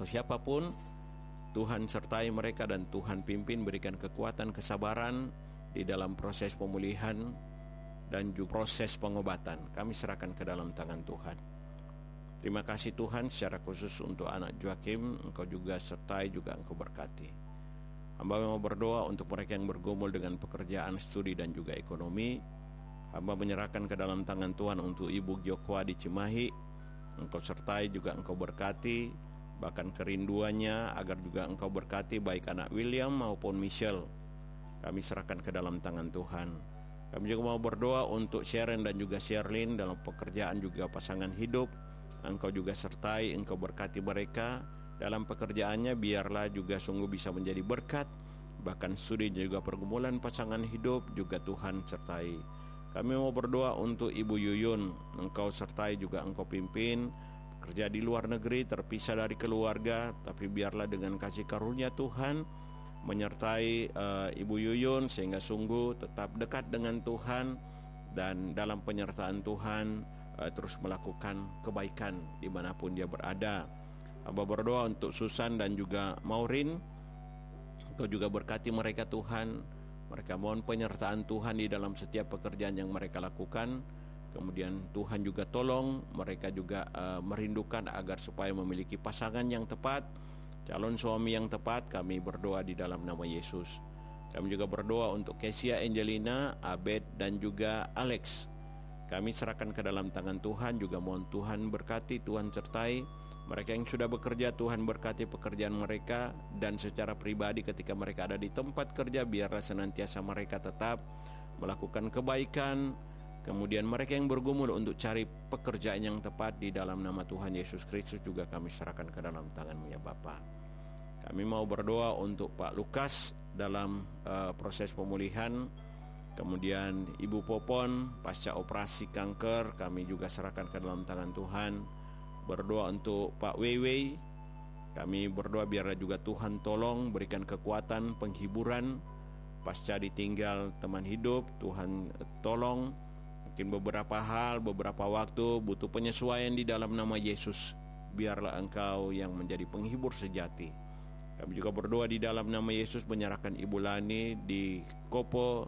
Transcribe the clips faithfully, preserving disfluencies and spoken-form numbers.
atau siapapun, Tuhan sertai mereka dan Tuhan pimpin, berikan kekuatan, kesabaran di dalam proses pemulihan dan juga proses pengobatan. Kami serahkan ke dalam tangan Tuhan. Terima kasih Tuhan, secara khusus untuk anak Joakim, Engkau juga sertai, juga Engkau berkati. Hamba mau berdoa untuk mereka yang bergumul dengan pekerjaan, studi dan juga ekonomi. Hamba menyerahkan ke dalam tangan Tuhan untuk Ibu Gyokwa di Cimahi. Engkau sertai, juga Engkau berkati, bahkan kerinduannya agar juga Engkau berkati baik anak William maupun Michelle. Kami serahkan ke dalam tangan Tuhan. Kami juga mau berdoa untuk Sharon dan juga Sherlyn dalam pekerjaan juga pasangan hidup. Engkau juga sertai, Engkau berkati mereka dalam pekerjaannya, biarlah juga sungguh bisa menjadi berkat. Bahkan studi dan juga pergumulan pasangan hidup juga Tuhan sertai. Kami mau berdoa untuk Ibu Yuyun, Engkau sertai, juga Engkau pimpin. Kerja di luar negeri, terpisah dari keluarga, tapi biarlah dengan kasih karunia Tuhan menyertai uh, Ibu Yuyun sehingga sungguh tetap dekat dengan Tuhan dan dalam penyertaan Tuhan uh, terus melakukan kebaikan dimanapun dia berada. Hamba berdoa untuk Susan dan juga Maureen, Engkau juga berkati mereka Tuhan. Mereka mohon penyertaan Tuhan di dalam setiap pekerjaan yang mereka lakukan. Kemudian Tuhan juga tolong mereka juga uh, merindukan agar supaya memiliki pasangan yang tepat, calon suami yang tepat. Kami berdoa di dalam nama Yesus. Kami juga berdoa untuk Kesia, Angelina, Abed dan juga Alex. Kami serahkan ke dalam tangan Tuhan, juga mohon Tuhan berkati, Tuhan sertai. Mereka yang sudah bekerja, Tuhan berkati pekerjaan mereka, dan secara pribadi ketika mereka ada di tempat kerja, biarlah senantiasa mereka tetap melakukan kebaikan. Kemudian mereka yang bergumul untuk cari pekerjaan yang tepat, di dalam nama Tuhan Yesus Kristus juga kami serahkan ke dalam tangan-Mu ya Bapa. Kami mau berdoa untuk Pak Lukas dalam uh, proses pemulihan. Kemudian Ibu Popon pasca operasi kanker, kami juga serahkan ke dalam tangan Tuhan. Berdoa untuk Pak Weiwei, kami berdoa biarlah juga Tuhan tolong, berikan kekuatan, penghiburan pasca ditinggal teman hidup. Tuhan tolong, mungkin beberapa hal, beberapa waktu butuh penyesuaian, di dalam nama Yesus biarlah Engkau yang menjadi penghibur sejati. Kami juga berdoa di dalam nama Yesus menyerahkan Ibu Lani di Kopo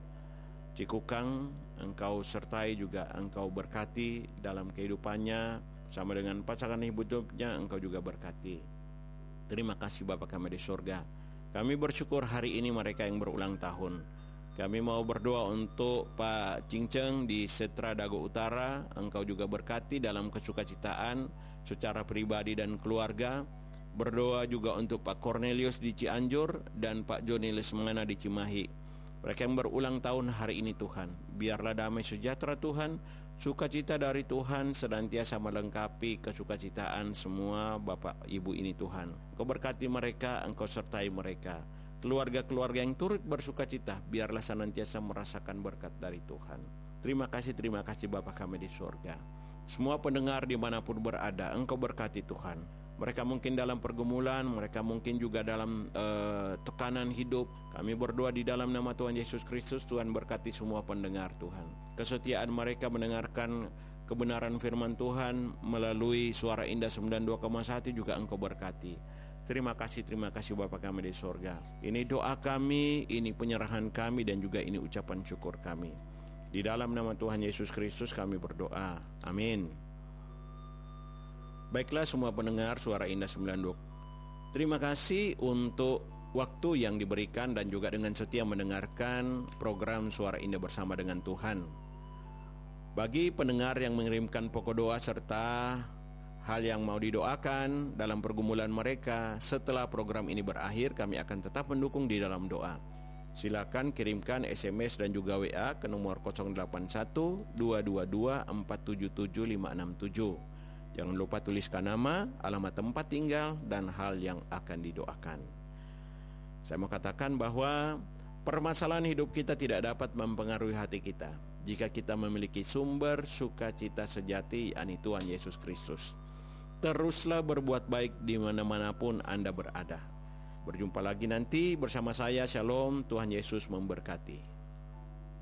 Cikukang. Engkau sertai, juga Engkau berkati dalam kehidupannya, sama dengan pasangan hidupnya Engkau juga berkati. Terima kasih Bapa kami di surga. Kami bersyukur hari ini mereka yang berulang tahun. Kami mau berdoa untuk Pak Cinceng di Setra Dago Utara. Engkau juga berkati dalam kesukacitaan secara pribadi dan keluarga. Berdoa juga untuk Pak Cornelius di Cianjur dan Pak Joni Lesmana di Cimahi. Mereka yang berulang tahun hari ini Tuhan, biarlah damai sejahtera Tuhan, sukacita dari Tuhan senantiasa melengkapi kesukacitaan semua Bapak Ibu ini Tuhan. Engkau berkati mereka, Engkau sertai mereka. Keluarga-keluarga yang turut bersukacita, biarlah senantiasa merasakan berkat dari Tuhan. Terima kasih, terima kasih Bapa kami di surga. Semua pendengar dimanapun berada, Engkau berkati Tuhan. Mereka mungkin dalam pergumulan, mereka mungkin juga dalam uh, tekanan hidup. Kami berdoa di dalam nama Tuhan Yesus Kristus, Tuhan berkati semua pendengar Tuhan. Kesetiaan mereka mendengarkan kebenaran firman Tuhan melalui Suara Indah sembilan puluh dua koma satu juga Engkau berkati. Terima kasih, terima kasih Bapa kami di surga. Ini doa kami, ini penyerahan kami, dan juga ini ucapan syukur kami. Di dalam nama Tuhan Yesus Kristus kami berdoa. Amin. Baiklah semua pendengar Suara Indah sembilan puluh dua. Terima kasih untuk waktu yang diberikan dan juga dengan setia mendengarkan program Suara Indah bersama dengan Tuhan. Bagi pendengar yang mengirimkan pokok doa serta hal yang mau didoakan dalam pergumulan mereka setelah program ini berakhir, kami akan tetap mendukung di dalam doa. Silakan kirimkan S M S dan juga W A ke nomor nol delapan satu dua dua dua empat tujuh tujuh lima enam tujuh. Jangan lupa tuliskan nama, alamat tempat tinggal, dan hal yang akan didoakan. Saya mau katakan bahwa permasalahan hidup kita tidak dapat mempengaruhi hati kita jika kita memiliki sumber sukacita sejati, yakni Tuhan Yesus Kristus. Teruslah berbuat baik di mana-manapun Anda berada. Berjumpa lagi nanti bersama saya. Shalom, Tuhan Yesus memberkati.